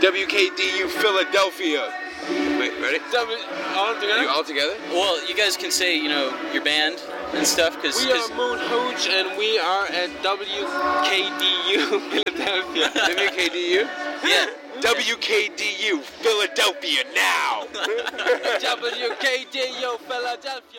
WKDU Philadelphia. Wait, ready? All together? You all together? Well, you guys can say, your band and stuff, because... We are Moon Hooch, and we are at WKDU Philadelphia. WKDU? Yeah. WKDU Philadelphia now! WKDU Philadelphia.